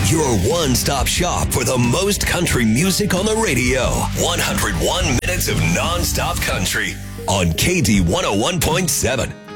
Your one-stop shop for the most country music on the radio. 101 minutes of non-stop country on KD 101.7.